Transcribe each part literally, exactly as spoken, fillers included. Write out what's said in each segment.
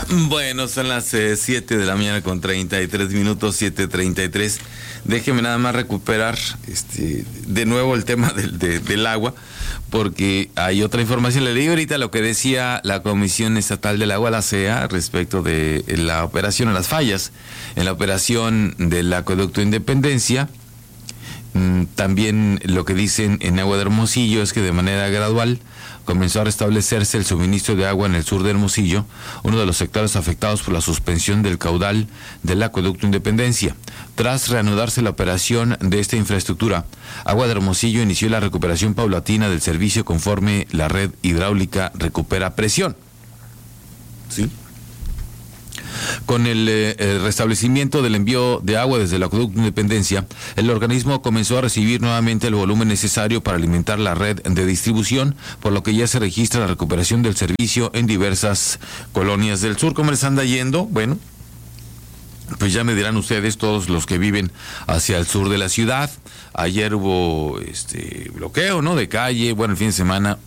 Bueno, son las eh, siete de la mañana con treinta y tres minutos, siete treinta y tres. Déjeme nada más recuperar este, de nuevo el tema del, de, del agua, porque hay otra información. Le leí ahorita lo que decía la Comisión Estatal del Agua, la C E A, respecto de la operación, a las fallas en la operación del acueducto Independencia. También lo que dicen en Agua de Hermosillo es que de manera gradual comenzó a restablecerse el suministro de agua en el sur de Hermosillo, uno de los sectores afectados por la suspensión del caudal del acueducto Independencia. Tras reanudarse la operación de esta infraestructura, Agua de Hermosillo inició la recuperación paulatina del servicio conforme la red hidráulica recupera presión. ¿Sí? Con el, eh, el restablecimiento del envío de agua desde el acueducto Independencia, el organismo comenzó a recibir nuevamente el volumen necesario para alimentar la red de distribución, por lo que ya se registra la recuperación del servicio en diversas colonias del sur. ¿Cómo les anda yendo? Bueno, pues ya me dirán ustedes, todos los que viven hacia el sur de la ciudad. Ayer hubo este bloqueo, ¿no?, de calle, bueno, el fin de semana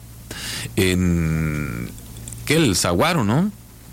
en ¿qué? El Zaguaro, ¿no?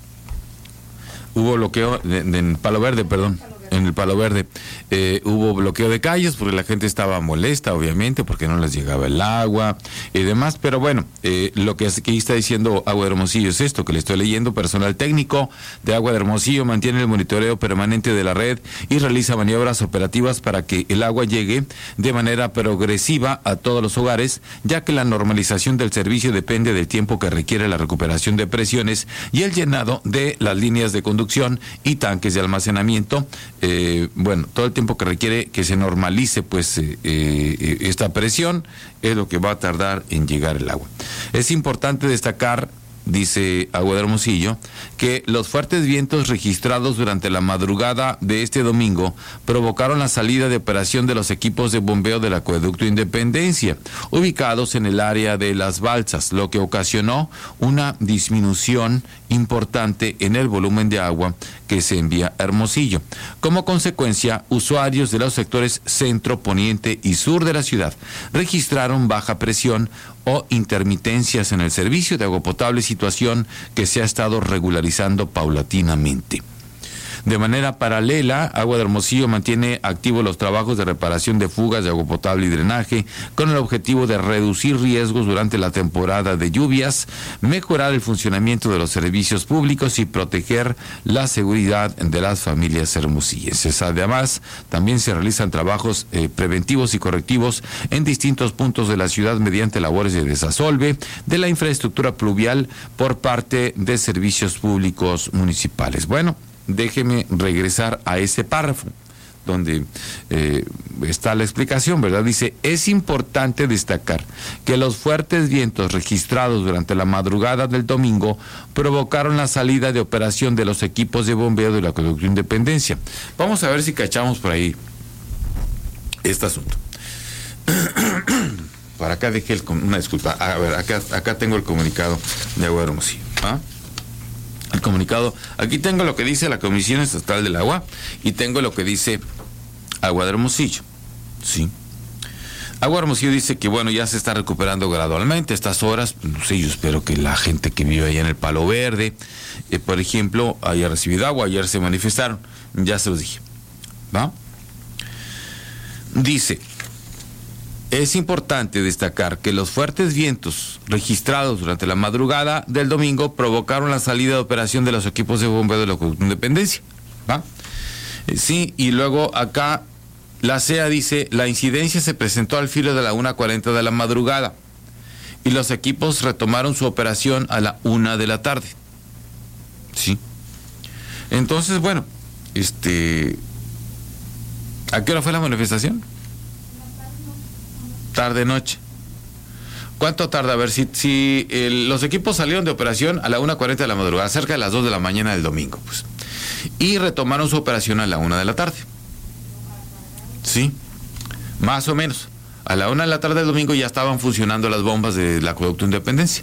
Hubo bloqueo en Palo Verde, perdón, en el Palo Verde. Eh, hubo bloqueo de calles porque la gente estaba molesta, obviamente, porque no les llegaba el agua y demás. Pero bueno, eh, lo que, que está diciendo Agua de Hermosillo es esto, que le estoy leyendo. Personal técnico de Agua de Hermosillo mantiene el monitoreo permanente de la red y realiza maniobras operativas para que el agua llegue de manera progresiva a todos los hogares, ya que la normalización del servicio depende del tiempo que requiere la recuperación de presiones y el llenado de las líneas de conducción y tanques de almacenamiento. Eh, bueno, todo el tiempo que requiere que se normalice pues eh, eh, esta presión es lo que va a tardar en llegar el agua. Es importante destacar, dice Agua de Hermosillo, que los fuertes vientos registrados durante la madrugada de este domingo provocaron la salida de operación de los equipos de bombeo del acueducto Independencia, ubicados en el área de Las Balsas, lo que ocasionó una disminución importante en el volumen de agua que se envía a Hermosillo. Como consecuencia, usuarios de los sectores centro, poniente y sur de la ciudad registraron baja presión o intermitencias en el servicio de agua potable, situación que se ha estado regularizando paulatinamente. De manera paralela, Agua de Hermosillo mantiene activos los trabajos de reparación de fugas de agua potable y drenaje, con el objetivo de reducir riesgos durante la temporada de lluvias, mejorar el funcionamiento de los servicios públicos y proteger la seguridad de las familias hermosillenses. Además, también se realizan trabajos eh, preventivos y correctivos en distintos puntos de la ciudad mediante labores de desasolve de la infraestructura pluvial por parte de servicios públicos municipales. Bueno, déjeme regresar a ese párrafo donde eh, está la explicación, ¿verdad? Dice, es importante destacar que los fuertes vientos registrados durante la madrugada del domingo provocaron la salida de operación de los equipos de bombeo del acueducto Independencia. Vamos a ver si cachamos por ahí este asunto. Para acá dejé el, una disculpa, a ver, acá, acá tengo el comunicado de Agua de Hermosillo, ¿ah? El comunicado, aquí tengo lo que dice la Comisión Estatal del Agua y tengo lo que dice Agua de Hermosillo. Sí. Agua de Hermosillo dice que bueno, ya se está recuperando gradualmente estas horas. Sí, yo espero que la gente que vive allá en el Palo Verde, eh, por ejemplo, haya recibido agua. Ayer se manifestaron, ya se los dije, ¿va? Dice, es importante destacar que los fuertes vientos registrados durante la madrugada del domingo provocaron la salida de operación de los equipos de bombeo de la acueducto Independencia, ¿va? Sí, y luego acá la C E A dice, la incidencia se presentó al filo de la una cuarenta de la madrugada y los equipos retomaron su operación a la una de la tarde. Sí. Entonces, bueno, este, ¿a qué hora fue la manifestación? Tarde noche. ¿Cuánto tarda? A ver, si, si el, los equipos salieron de operación a la una cuarenta de la madrugada, cerca de las dos de la mañana del domingo, pues, y retomaron su operación a la una de la tarde. Sí, más o menos. A la una de la tarde del domingo ya estaban funcionando las bombas del acueducto Independencia.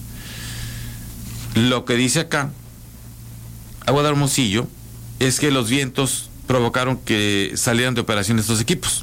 Lo que dice acá Agua de Hermosillo es que los vientos provocaron que salieran de operación estos equipos.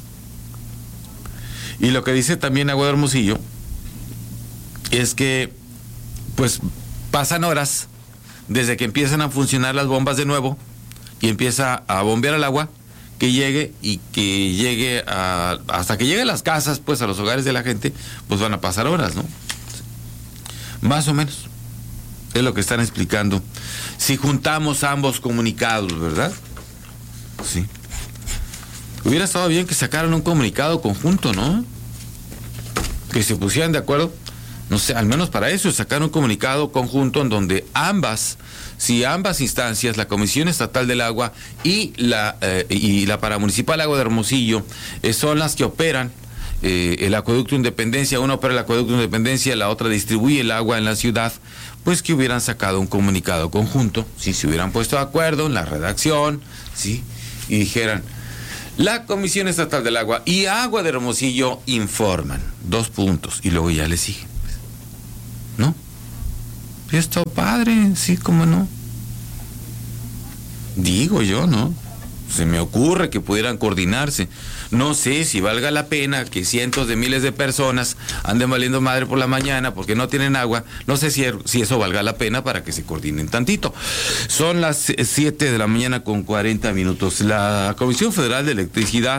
Y lo que dice también Agua de Hermosillo es que pues pasan horas desde que empiezan a funcionar las bombas de nuevo y empieza a bombear el agua, que llegue y que llegue a, hasta que llegue a las casas, pues a los hogares de la gente, pues van a pasar horas, ¿no? Más o menos. Es lo que están explicando. Si juntamos ambos comunicados, ¿verdad? Sí. Hubiera estado bien que sacaran un comunicado conjunto, ¿no? Que se pusieran de acuerdo, no sé, al menos para eso, sacar un comunicado conjunto en donde ambas, si ambas instancias, la Comisión Estatal del Agua y la eh, y la Paramunicipal Agua de Hermosillo, eh, son las que operan eh, el Acueducto Independencia, una opera el Acueducto Independencia, la otra distribuye el agua en la ciudad, pues que hubieran sacado un comunicado conjunto, si se hubieran puesto de acuerdo en la redacción, ¿sí? Y dijeran, la Comisión Estatal del Agua y Agua de Hermosillo informan, dos puntos, y luego ya le sigue, ¿no? Esto padre, sí, cómo no. Digo yo, ¿no? Se me ocurre que pudieran coordinarse. No sé si valga la pena que cientos de miles de personas anden valiendo madre por la mañana porque no tienen agua. No sé si, si eso valga la pena para que se coordinen tantito. Son las siete de la mañana con cuarenta minutos. La Comisión Federal de Electricidad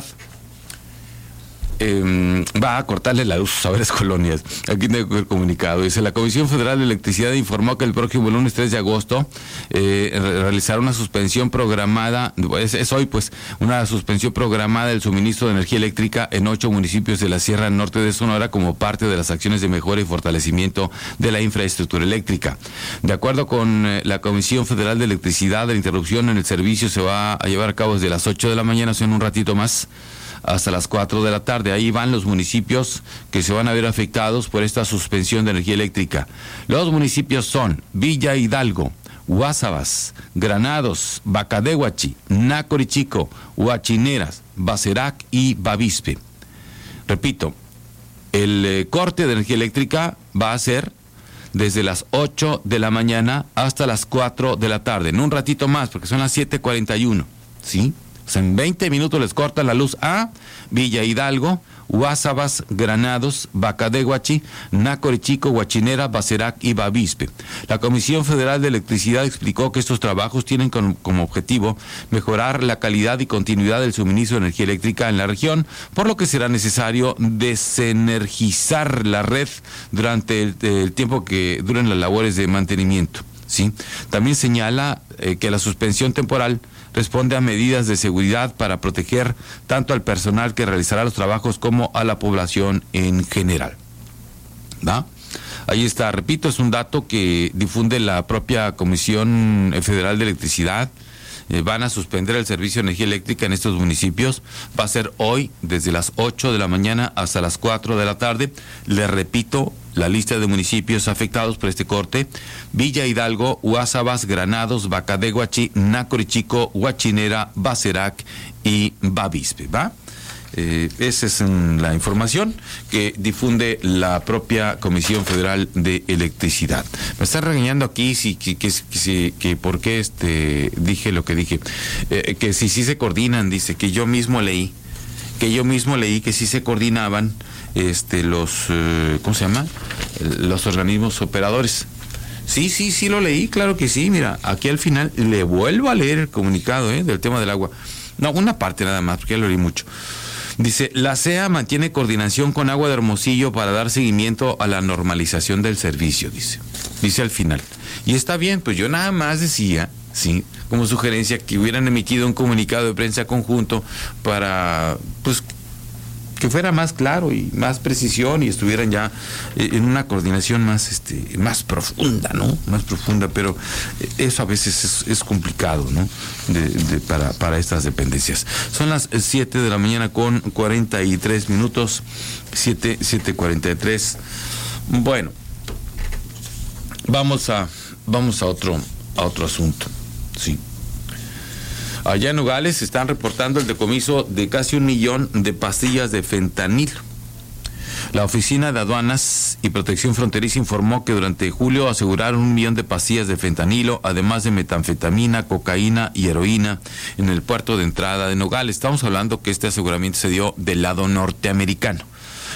Eh, va a cortarle la luz a varias colonias. Aquí tengo el comunicado. Dice, la Comisión Federal de Electricidad informó que el próximo lunes tres de agosto eh, realizará una suspensión programada, es, es hoy pues, una suspensión programada del suministro de energía eléctrica en ocho municipios de la Sierra Norte de Sonora como parte de las acciones de mejora y fortalecimiento de la infraestructura eléctrica. De acuerdo con eh, la Comisión Federal de Electricidad, la interrupción en el servicio se va a llevar a cabo desde las ocho de la mañana, o sea, en un ratito más, hasta las cuatro de la tarde. Ahí van los municipios que se van a ver afectados por esta suspensión de energía eléctrica. Los municipios son Villa Hidalgo, Guasabas, Granados, Bacadehuachi, Nácorichico, Huachineras, Baserac y Bavispe. Repito, el eh, corte de energía eléctrica va a ser desde las ocho de la mañana hasta las cuatro de la tarde. En un ratito más, porque son las siete cuarenta y uno, ¿sí? O sea, en veinte minutos les cortan la luz a Villa Hidalgo, Guasabas, Granados, Bacadehuachi, Nácorichico, Huachinera, Baserac y Bavispe. La Comisión Federal de Electricidad explicó que estos trabajos tienen como, como objetivo mejorar la calidad y continuidad del suministro de energía eléctrica en la región, por lo que será necesario desenergizar la red durante el, el tiempo que duren las labores de mantenimiento, ¿sí? También señala eh, que la suspensión temporal responde a medidas de seguridad para proteger tanto al personal que realizará los trabajos como a la población en general. ¿Va? Ahí está, repito, es un dato que difunde la propia Comisión Federal de Electricidad. Eh, van a suspender el servicio de energía eléctrica en estos municipios. Va a ser hoy desde las ocho de la mañana hasta las cuatro de la tarde. Les repito la lista de municipios afectados por este corte: Villa Hidalgo, Guasabas, Granados, Bacadehuachi, Nácorichico, Huachinera, Baserac y Bavispe, ¿va? Eh, esa es um, la información que difunde la propia Comisión Federal de Electricidad. Me está regañando aquí si que, que, que, que por qué este dije lo que dije, eh, que si sí se coordinan, dice, que yo mismo leí, que yo mismo leí que sí se coordinaban este los eh, ¿cómo se llama? Los organismos operadores. Sí, sí, sí lo leí, claro que sí. Mira, aquí al final le vuelvo a leer el comunicado eh, del tema del agua. No, una parte nada más, porque ya lo leí mucho. Dice, la C E A mantiene coordinación con Agua de Hermosillo para dar seguimiento a la normalización del servicio, dice. Dice al final. Y está bien, pues yo nada más decía, sí, como sugerencia, que hubieran emitido un comunicado de prensa conjunto para, pues, que fuera más claro y más precisión y estuvieran ya en una coordinación más este más profunda, ¿no? Más profunda, pero eso a veces es, es complicado, ¿no? De, de, para, para estas dependencias. Son las siete de la mañana con cuarenta y tres minutos, siete, siete cuarenta y tres. Bueno, vamos a, vamos a otro, a otro asunto, sí. Allá en Nogales están reportando el decomiso de casi un millón de pastillas de fentanilo. La Oficina de Aduanas y Protección Fronteriza informó que durante julio aseguraron un millón de pastillas de fentanilo, además de metanfetamina, cocaína y heroína en el puerto de entrada de Nogales. Estamos hablando que este aseguramiento se dio del lado norteamericano.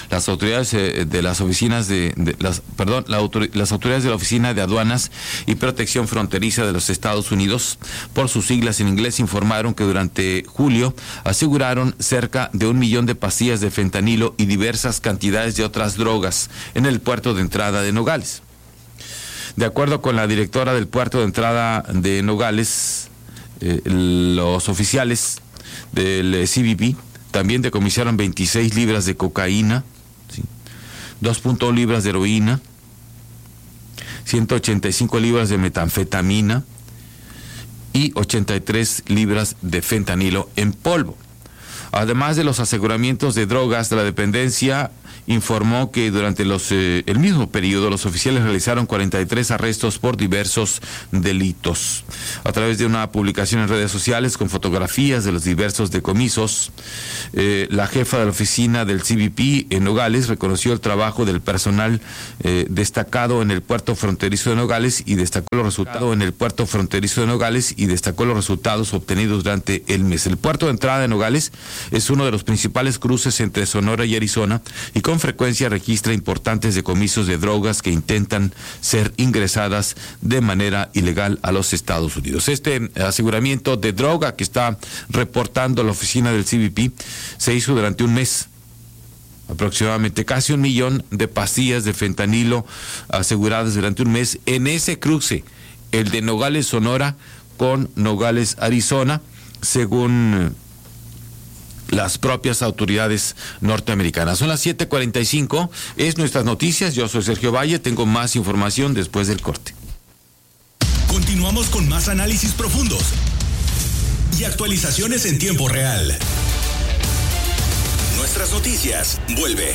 Las autoridades eh, de las oficinas de, de las, perdón, la autor, las autoridades de la Oficina de Aduanas y Protección Fronteriza de los Estados Unidos, por sus siglas en inglés, informaron que durante julio aseguraron cerca de un millón de pastillas de fentanilo y diversas cantidades de otras drogas en el puerto de entrada de Nogales. De acuerdo con la directora del puerto de entrada de Nogales, eh, los oficiales del C B P también decomisaron veintiséis libras de cocaína, ¿sí? dos punto uno libras de heroína, ciento ochenta y cinco libras de metanfetamina y ochenta y tres libras de fentanilo en polvo. Además de los aseguramientos de drogas, la dependencia informó que durante los, eh, el mismo periodo los oficiales realizaron cuarenta y tres arrestos por diversos delitos. A través de una publicación en redes sociales con fotografías de los diversos decomisos, eh, la jefa de la oficina del C B P en Nogales reconoció el trabajo del personal eh, destacado en el puerto fronterizo de Nogales y destacó los resultados en el puerto fronterizo de Nogales y destacó los resultados obtenidos durante el mes. El puerto de entrada de Nogales es uno de los principales cruces entre Sonora y Arizona y con frecuencia registra importantes decomisos de drogas que intentan ser ingresadas de manera ilegal a los Estados Unidos. Este aseguramiento de droga que está reportando la oficina del C B P se hizo durante un mes. Aproximadamente casi un millón de pastillas de fentanilo aseguradas durante un mes en ese cruce, el de Nogales, Sonora con Nogales, Arizona, según las propias autoridades norteamericanas. Son las siete cuarenta y cinco, es Nuestras Noticias, yo soy Sergio Valle, tengo más información después del corte. Continuamos con más análisis profundos y actualizaciones en tiempo real. Nuestras Noticias vuelve.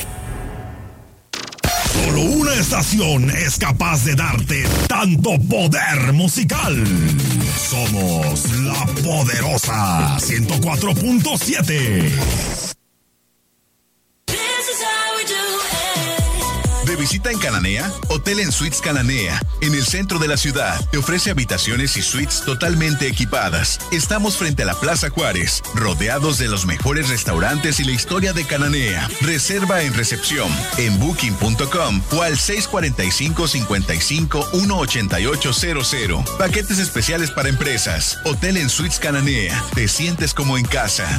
Solo una estación es capaz de darte tanto poder musical. Somos La Poderosa ciento cuatro punto siete. De visita en Cananea, Hotel en Suites Cananea, en el centro de la ciudad. Te ofrece habitaciones y suites totalmente equipadas. Estamos frente a la Plaza Juárez, rodeados de los mejores restaurantes y la historia de Cananea. Reserva en recepción, en booking punto com o al seis cuatro cinco, cinco cinco, uno ocho ocho cero cero. Paquetes especiales para empresas. Hotel en Suites Cananea. Te sientes como en casa.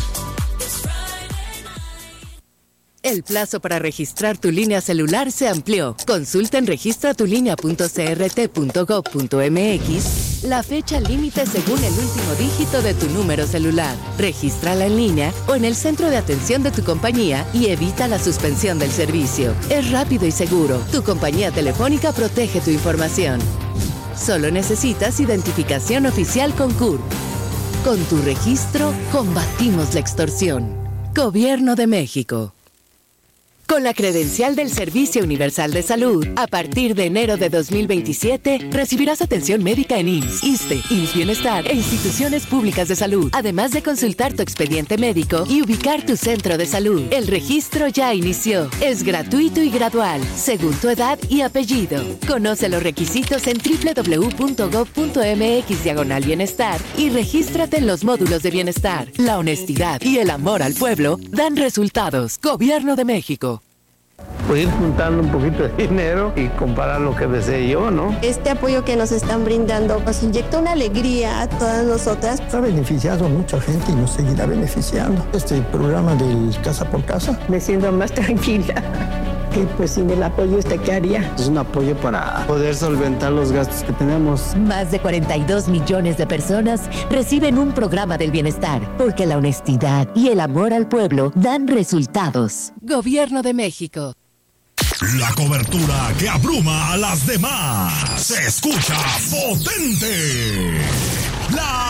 El plazo para registrar tu línea celular se amplió. Consulta en registra tu línea punto c r t punto gov punto m x la fecha límite según el último dígito de tu número celular. Regístrala en línea o en el centro de atención de tu compañía y evita la suspensión del servicio. Es rápido y seguro. Tu compañía telefónica protege tu información. Solo necesitas identificación oficial con C U R P. Con tu registro, combatimos la extorsión. Gobierno de México. Con la credencial del Servicio Universal de Salud, a partir de enero de dos mil veintisiete, recibirás atención médica en I M S S, ISSSTE, I M S S Bienestar e instituciones públicas de salud, además de consultar tu expediente médico y ubicar tu centro de salud. El registro ya inició. Es gratuito y gradual, según tu edad y apellido. Conoce los requisitos en doble u doble u doble u punto gov punto m x diagonal bienestar y regístrate en los módulos de bienestar. La honestidad y el amor al pueblo dan resultados. Gobierno de México. Pues ir juntando un poquito de dinero y comparar lo que desee yo, ¿no? Este apoyo que nos están brindando nos inyecta una alegría a todas nosotras. Ha beneficiado a mucha gente y nos seguirá beneficiando. Este programa del Casa por Casa. Me siento más tranquila. Que pues sin el apoyo, ¿usted qué haría? Es un apoyo para poder solventar los gastos que tenemos. Más de cuarenta y dos millones de personas reciben un programa del bienestar, porque la honestidad y el amor al pueblo dan resultados. Gobierno de México. La cobertura que abruma a las demás. Se escucha potente. La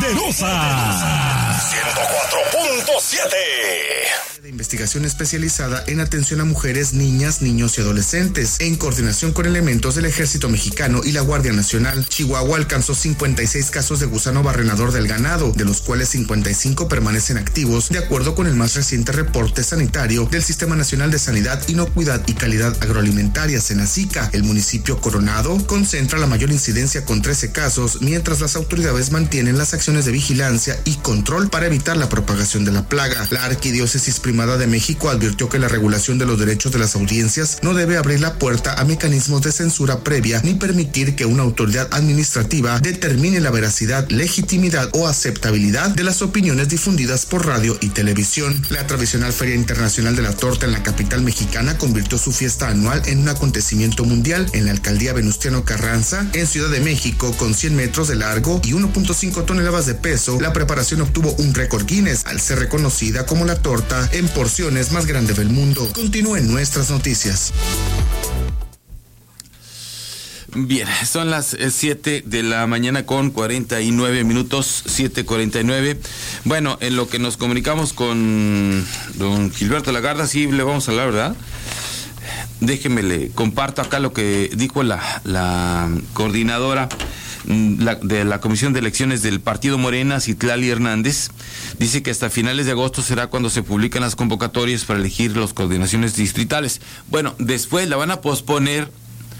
Poderosa ciento cuatro punto siete. De investigación especializada en atención a mujeres, niñas, niños y adolescentes. En coordinación con elementos del Ejército Mexicano y la Guardia Nacional, Chihuahua alcanzó cincuenta y seis casos de gusano barrenador del ganado, de los cuales cincuenta y cinco permanecen activos, de acuerdo con el más reciente reporte sanitario del Sistema Nacional de Sanidad, Inocuidad y Calidad Agroalimentaria, SENACICA. El municipio Coronado concentra la mayor incidencia con trece casos, mientras las autoridades mantienen las acciones de vigilancia y control para evitar la propagación de la plaga. La arquidiócesis Primada de México advirtió que la regulación de los derechos de las audiencias no debe abrir la puerta a mecanismos de censura previa ni permitir que una autoridad administrativa determine la veracidad, legitimidad o aceptabilidad de las opiniones difundidas por radio y televisión. La tradicional Feria Internacional de la Torta en la capital mexicana convirtió su fiesta anual en un acontecimiento mundial en la alcaldía Venustiano Carranza, en Ciudad de México, con cien metros de largo y uno punto cinco toneladas de peso. La preparación obtuvo un récord Guinness al ser reconocida como la torta en porciones más grande del mundo. Continúen nuestras noticias. Bien, son las siete de la mañana con cuarenta y nueve minutos, siete cuarenta y nueve. Bueno, en lo que nos comunicamos con don Gilberto Lagarda, sí le vamos a hablar, ¿verdad? Déjeme, le comparto acá lo que dijo la, la coordinadora la, de la Comisión de Elecciones del Partido Morena, Citlali Hernández. Dice que hasta finales de agosto será cuando se publican las convocatorias para elegir las coordinaciones distritales. Bueno, después la van a posponer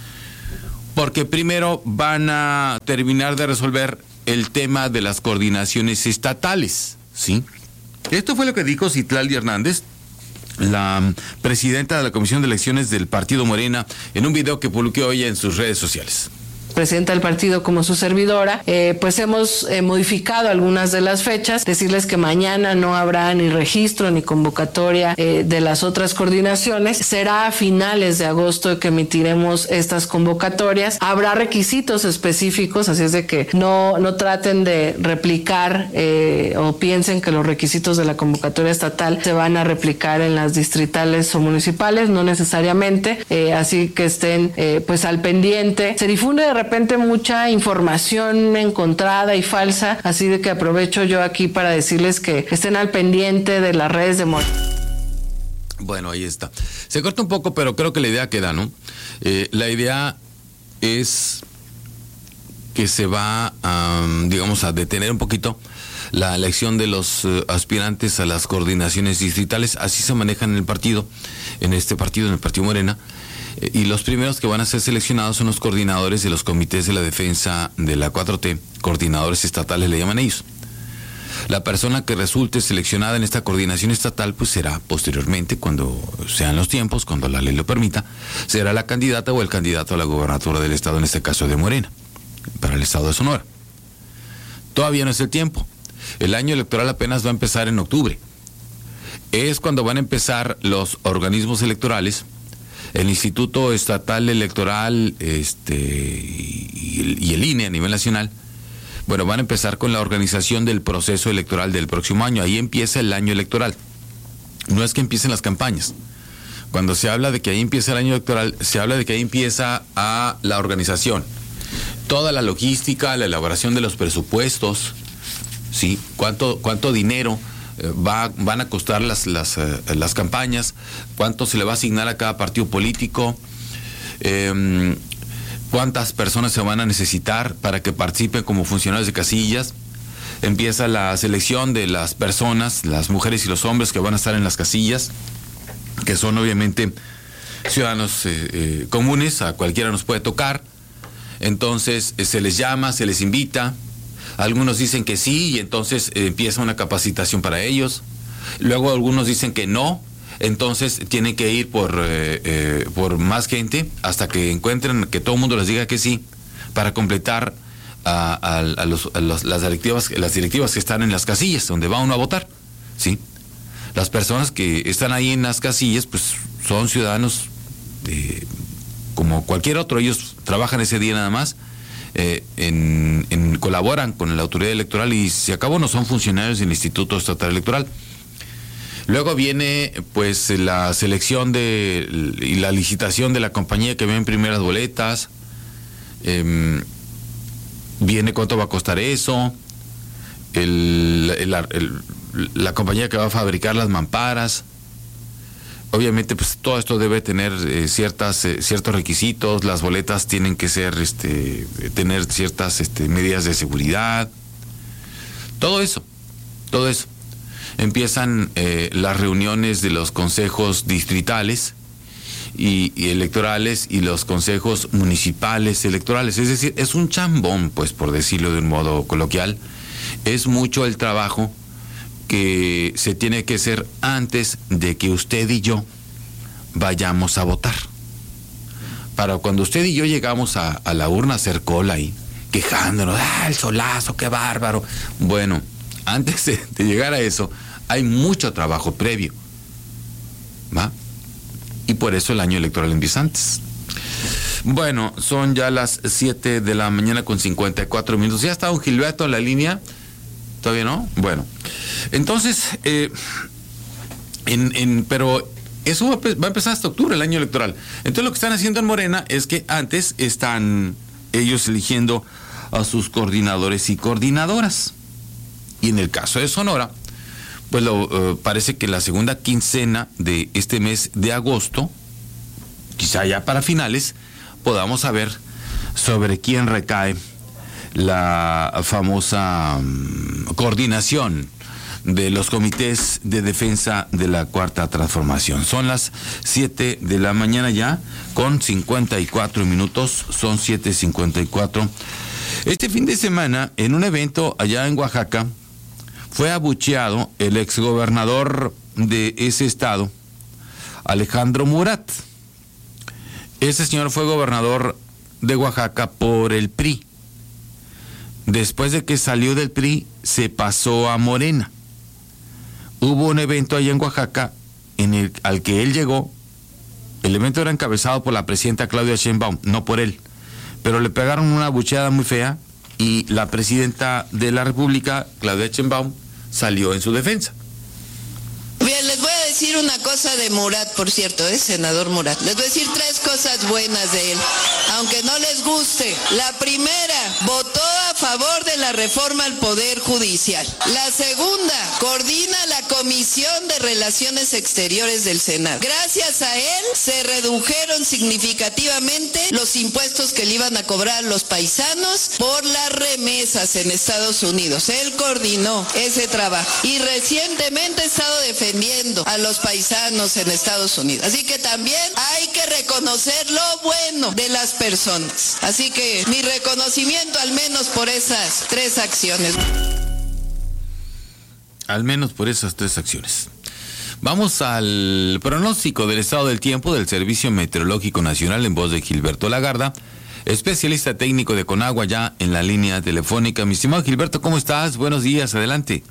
porque primero van a terminar de resolver el tema de las coordinaciones estatales, ¿sí? Esto fue lo que dijo Citlali Hernández, la presidenta de la Comisión de Elecciones del Partido Morena, en un video que publicó hoy en sus redes sociales. Presidenta del partido como su servidora, eh, pues hemos eh, modificado algunas de las fechas, decirles que mañana no habrá ni registro ni convocatoria eh, de las otras coordinaciones, será a finales de agosto que emitiremos estas convocatorias, habrá requisitos específicos, así es de que no, no traten de replicar eh, o piensen que los requisitos de la convocatoria estatal se van a replicar en las distritales o municipales, no necesariamente, eh, así que estén eh, pues al pendiente. Se difunde de repente mucha información encontrada y falsa, así de que aprovecho yo aquí para decirles que estén al pendiente de las redes de Morena. Bueno, ahí está. Se corta un poco, pero creo que la idea queda, ¿no? Eh, la idea es que se va a, digamos, a detener un poquito la elección de los uh, aspirantes a las coordinaciones distritales. Así se manejan en el partido, en este partido, en el Partido Morena. Y los primeros que van a ser seleccionados son los coordinadores de los comités de la defensa de la cuatro T, coordinadores estatales le llaman ellos. La persona que resulte seleccionada en esta coordinación estatal, pues será posteriormente, cuando sean los tiempos, cuando la ley lo permita, será la candidata o el candidato a la gobernatura del estado, en este caso de Morena, para el estado de Sonora. Todavía no es el tiempo. El año electoral apenas va a empezar en octubre. Es cuando van a empezar los organismos electorales, el Instituto Estatal Electoral este, y, y el I N E a nivel nacional. Bueno, van a empezar con la organización del proceso electoral del próximo año. Ahí empieza el año electoral. No es que empiecen las campañas. Cuando se habla de que ahí empieza el año electoral, se habla de que ahí empieza a la organización. Toda la logística, la elaboración de los presupuestos, ¿sí? ¿Cuánto, cuánto dinero Va, van a costar las, las, eh, las campañas, cuánto se le va a asignar a cada partido político, eh, cuántas personas se van a necesitar para que participen como funcionarios de casillas. Empieza la selección de las personas, las mujeres y los hombres que van a estar en las casillas, que son obviamente ciudadanos eh, eh, comunes, a cualquiera nos puede tocar. Entonces eh, se les llama, se les invita. Algunos dicen que sí y entonces eh, empieza una capacitación para ellos. Luego algunos dicen que no, entonces tienen que ir por, eh, eh, por más gente hasta que encuentren que todo el mundo les diga que sí, para completar a, a, a, los, a los, las, directivas, las directivas que están en las casillas, donde va uno a votar, ¿sí? Las personas que están ahí en las casillas, pues son ciudadanos eh, como cualquier otro, ellos trabajan ese día nada más. Eh, en, en, colaboran con la autoridad electoral y se acabó, no son funcionarios del Instituto Estatal Electoral. Luego viene pues la selección de y la licitación de la compañía que va a imprimir las boletas, eh, viene cuánto va a costar eso, el, el, el, la compañía que va a fabricar las mamparas. Obviamente, pues todo esto debe tener eh, ciertas eh, ciertos requisitos. Las boletas tienen que ser, este, tener ciertas este, medidas de seguridad. Todo eso, todo eso. Empiezan eh, las reuniones de los consejos distritales y, y electorales y los consejos municipales electorales. Es decir, es un chambón, pues, por decirlo de un modo coloquial. Es mucho el trabajo que se tiene que hacer antes de que usted y yo vayamos a votar. Para cuando usted y yo llegamos a, a la urna a hacer cola ahí, quejándonos, ¡ah, el solazo, qué bárbaro! Bueno, antes de, de llegar a eso, hay mucho trabajo previo, ¿va? Y por eso el año electoral empieza antes. Bueno, son ya las siete de la mañana con cincuenta y cuatro minutos. ¿Ya está don Gilberto en la línea? ¿Todavía no? Bueno, entonces, eh, en, en, pero eso va a, va a empezar hasta octubre, el año electoral. Entonces lo que están haciendo en Morena es que antes están ellos eligiendo a sus coordinadores y coordinadoras. Y en el caso de Sonora, pues lo, eh, parece que la segunda quincena de este mes de agosto, quizá ya para finales, podamos saber sobre quién recae la famosa um, coordinación de los comités de defensa de la Cuarta Transformación. Son las siete de la mañana ya, con cincuenta y cuatro minutos, son siete cincuenta y cuatro. Este fin de semana, en un evento allá en Oaxaca, fue abucheado el exgobernador de ese estado, Alejandro Murat. Ese señor fue gobernador de Oaxaca por el P R I. Después de que salió del P R I, se pasó a Morena. Hubo un evento allá en Oaxaca en el, al que él llegó. El evento era encabezado por la presidenta Claudia Sheinbaum, no por él. Pero le pegaron una abucheada muy fea y la presidenta de la República, Claudia Sheinbaum, salió en su defensa. Bien, les voy a decir una cosa de Murat, por cierto, ¿eh? Senador Murat. Les voy a decir tres cosas buenas de él, aunque no les guste. La primera, votó a favor de la reforma al Poder Judicial. La segunda, coordina la Comisión de Relaciones Exteriores del Senado. Gracias a él se redujeron significativamente los impuestos que le iban a cobrar los paisanos por las remesas en Estados Unidos. Él coordinó ese trabajo y recientemente ha estado defendiendo a los paisanos en Estados Unidos. Así que también hay que reconocer lo bueno de las personas. Así que mi reconocimiento al menos por esas tres acciones. Al menos por esas tres acciones. Vamos al pronóstico del estado del tiempo del Servicio Meteorológico Nacional en voz de Gilberto Lagarda, especialista técnico de Conagua, ya en la línea telefónica. Mi estimado Gilberto, ¿cómo estás? Buenos días, adelante.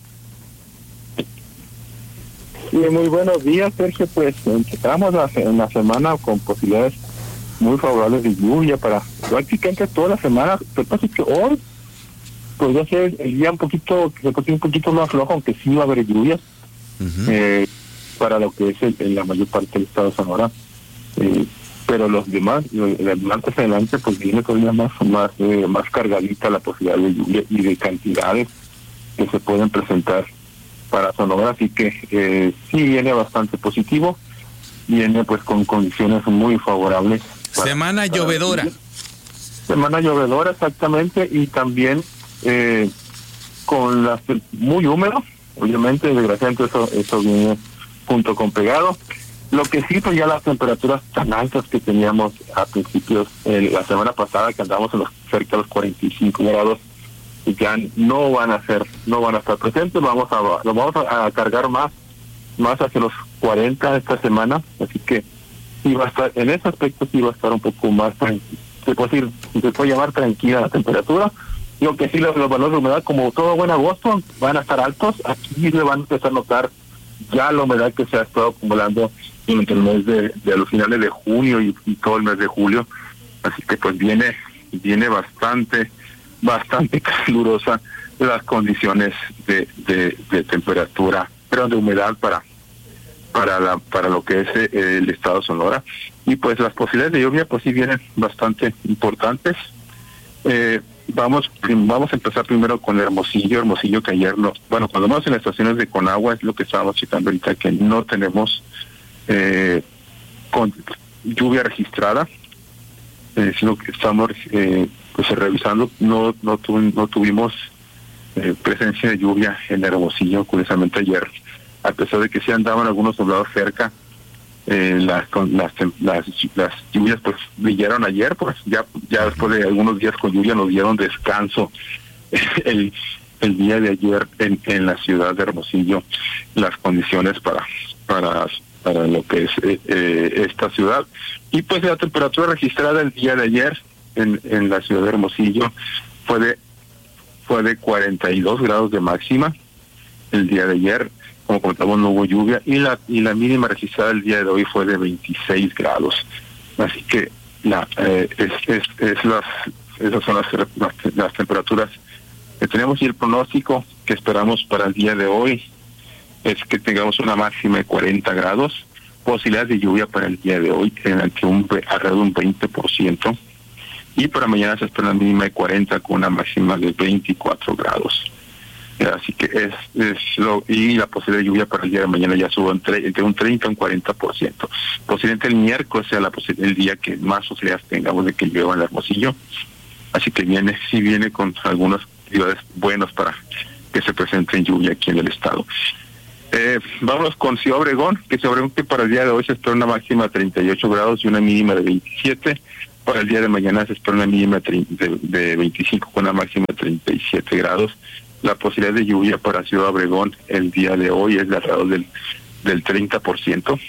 Sí, muy buenos días, Sergio. Pues empezamos la, la semana con posibilidades muy favorables de lluvia para prácticamente toda la semana. Lo que pasa es que hoy podría ser el día un poquito, un poquito más flojo, aunque sí va a haber lluvias, uh-huh. eh, para lo que es el, en la mayor parte del estado de Sonora. Eh, pero los demás, el antes adelante, pues viene todavía más, más, eh, más cargadita la posibilidad de lluvia y de cantidades que se pueden presentar para Sonora, así que eh, sí viene bastante positivo, viene pues con condiciones muy favorables. Para, semana para llovedora. Vivir. Semana llovedora, exactamente, y también eh, con las muy húmedo, obviamente, desgraciadamente eso, eso viene junto con pegado. Lo que sí, pues ya las temperaturas tan altas que teníamos a principios, eh, la semana pasada, que andábamos en los cerca de los cuarenta y cinco grados, ya no van a ser, no van a estar presentes, vamos a, lo vamos a, a cargar más, más hacia los cuarenta esta semana, así que sí va a estar, en ese aspecto sí va a estar un poco más, se puede decir, se puede llamar tranquila la temperatura. Lo que sí, los, los valores de humedad, como todo buen agosto, van a estar altos. Aquí le van a empezar a notar ya la humedad que se ha estado acumulando entre el mes de, de los finales de junio y, y todo el mes de julio, así que pues viene, viene bastante bastante calurosa las condiciones de, de, de temperatura, pero de humedad para para la para lo que es eh, el estado de Sonora, y pues las posibilidades de lluvia pues sí vienen bastante importantes. Eh, vamos vamos a empezar primero con Hermosillo, Hermosillo que ayer no, bueno, cuando vamos en las estaciones de Conagua es lo que estábamos citando ahorita, que no tenemos eh, con lluvia registrada, eh, sino que estamos eh, pues revisando, no no, tu, no tuvimos eh, presencia de lluvia en Hermosillo, curiosamente ayer, a pesar de que sí andaban algunos nublados cerca, eh, las, las las las lluvias pues brillaron ayer, pues ya ya después de algunos días con lluvia nos dieron descanso el el día de ayer en, en la ciudad de Hermosillo las condiciones para para para lo que es eh, eh, esta ciudad. Y pues la temperatura registrada el día de ayer en, en la ciudad de Hermosillo fue de fue de cuarenta y dos grados de máxima el día de ayer. Como comentamos, no hubo lluvia, y la y la mínima registrada el día de hoy fue de veintiséis grados. Así que la eh, es, es, es las esas son las, las, las temperaturas que tenemos, y el pronóstico que esperamos para el día de hoy es que tengamos una máxima de cuarenta grados, posibilidad de lluvia para el día de hoy en el que un alrededor de un veinte por ciento, y para mañana se espera una mínima de cuarenta con una máxima de veinticuatro grados. Así que es, es lo, y la posibilidad de lluvia para el día de mañana ya sube entre, entre un treinta y un cuarenta por ciento. Posiblemente el miércoles sea la el día que más posibilidades tengamos de que llueva en el Hermosillo. Así que viene, sí viene con algunas actividades buenas para que se presente lluvia aquí en el estado. Eh, vámonos con Ciudad Obregón, que Ciudad Obregón que para el día de hoy se espera una máxima de treinta y ocho grados y una mínima de veintisiete. Para el día de mañana se espera una mínima de, de, de veinticinco con una máxima de treinta y siete grados. La posibilidad de lluvia para Ciudad Obregón el día de hoy es de alrededor del, del treinta por ciento.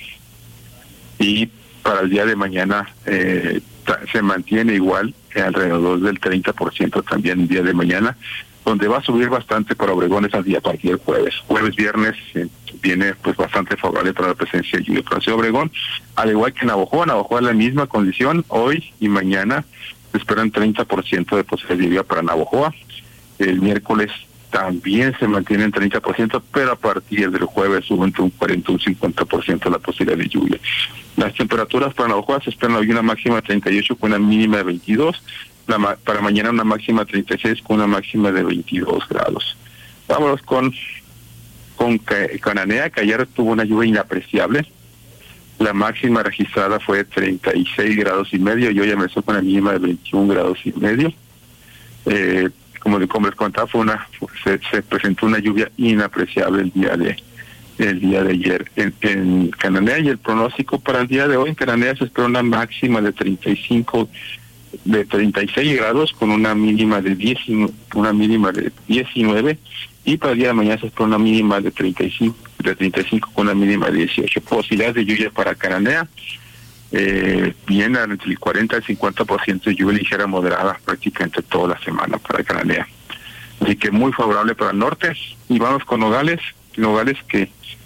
Y para el día de mañana eh, se mantiene igual, alrededor del treinta por ciento también el día de mañana, donde va a subir bastante para Obregón es al día a partir del jueves. Jueves, viernes eh, viene pues bastante favorable para la presencia de lluvia para Ciudad Obregón, al igual que Navojoa. Navojoa es la misma condición, hoy y mañana se esperan treinta por ciento de posibilidad de lluvia para Navojoa. El miércoles también se mantiene en treinta por ciento, pero a partir del jueves sube entre un cuarenta y un cincuenta por ciento la posibilidad de lluvia. Las temperaturas para Navojoa se esperan hoy una máxima de treinta y ocho con una mínima de veintidós, la ma para mañana una máxima de treinta y seis con una máxima de veintidós grados. Vámonos con, con Cananea, que ayer tuvo una lluvia inapreciable. La máxima registrada fue de treinta y seis grados y medio, y hoy amaneció con una mínima de veintiún grados y medio. Eh, Como, como les contaba, fue una se, se presentó una lluvia inapreciable el día de el día de ayer en, en Cananea, y el pronóstico para el día de hoy en Cananea se espera una máxima de treinta y cinco de treinta y seis grados con una mínima de diez, una mínima de diecinueve, y para el día de mañana se espera una mínima de treinta y cinco de treinta y cinco con una mínima de dieciocho. Posibilidades de lluvia para Cananea Eh, viene entre el cuarenta y el cincuenta por ciento de lluvia ligera moderada prácticamente toda la semana para Cananea. Así que muy favorable para el norte. Y vamos con Nogales. Nogales que,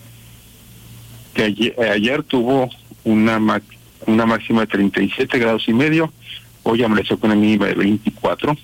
que ayer, ayer tuvo una, una máxima de treinta y siete grados y medio. Hoy amaneció con una mínima de veinticuatro.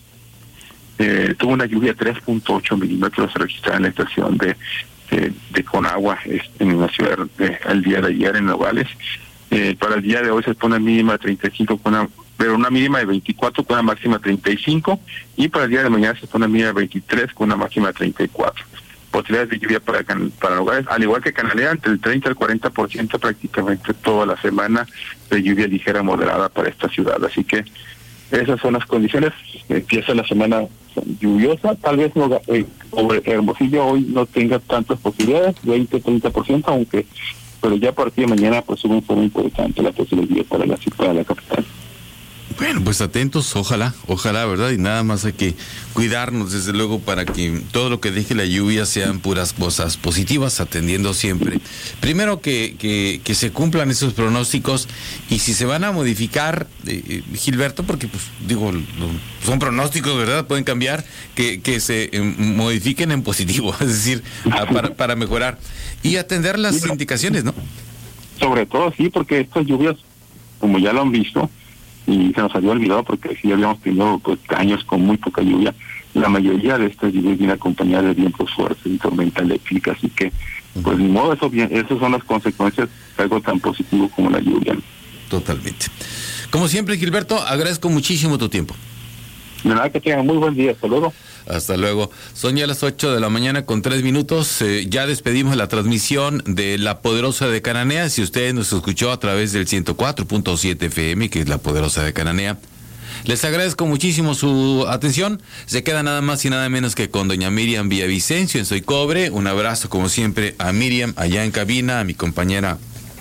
Eh, tuvo una lluvia de tres punto ocho milímetros registrada en la estación de, de, de Conagua en la ciudad de, el día de ayer en Nogales. Eh, para el día de hoy se pone una mínima de treinta y cinco, con una, pero una mínima de veinticuatro con una máxima de treinta y cinco, y para el día de mañana se pone una mínima de veintitrés con una máxima de treinta y cuatro. Posibilidades de lluvia para, para Nogales, al igual que Cananea, entre el treinta al cuarenta por ciento prácticamente toda la semana de lluvia ligera moderada para esta ciudad. Así que esas son las condiciones. Empieza la semana lluviosa, tal vez no, eh, Hermosillo hoy no tenga tantas posibilidades, veinte a treinta por ciento, aunque pero ya a partir de mañana pues sube un poco importante la posibilidad para la ciudad, para la capital. Bueno, pues atentos, ojalá, ojalá, ¿verdad? Y nada más hay que cuidarnos, desde luego, para que todo lo que deje la lluvia sean puras cosas positivas, atendiendo siempre. Primero que, que, que se cumplan esos pronósticos, y si se van a modificar, eh, Gilberto, porque pues digo, son pronósticos, ¿verdad? Pueden cambiar, que, que se eh, modifiquen en positivo, es decir, a, para, para mejorar. Y atender las sí, indicaciones, ¿no? Sobre todo, sí, porque estas lluvias, como ya lo han visto, y se nos había olvidado porque sí habíamos tenido pues años con muy poca lluvia, la mayoría de estas lluvias vienen acompañadas de vientos fuertes y tormenta eléctrica, así que pues ni modo, eso bien, esas son las consecuencias de algo tan positivo como la lluvia. Totalmente. Como siempre, Gilberto, agradezco muchísimo tu tiempo. De nada, que tengan muy buen día, hasta luego. Hasta luego. Son ya las ocho de la mañana con tres minutos. Eh, ya despedimos la transmisión de La Poderosa de Cananea. Si usted nos escuchó a través del ciento cuatro punto siete F M, que es La Poderosa de Cananea, les agradezco muchísimo su atención. Se queda nada más y nada menos que con doña Miriam Villavicencio en Soy Cobre. Un abrazo, como siempre, a Miriam allá en cabina, a mi compañera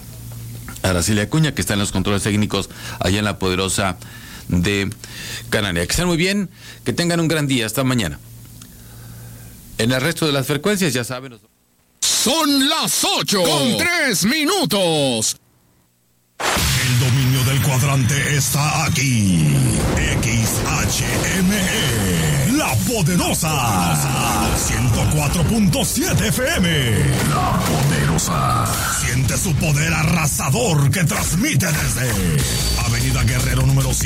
Araceli Acuña, que está en los controles técnicos allá en La Poderosa de Cananea. Que estén muy bien, que tengan un gran día. Hasta mañana. En el resto de las frecuencias, ya saben. Son las ocho con tres minutos. El dominio del cuadrante está aquí. X H M E, La Poderosa. ciento cuatro punto siete F M. La Poderosa. Siente su poder arrasador que transmite desde Avenida Guerrero número cinco.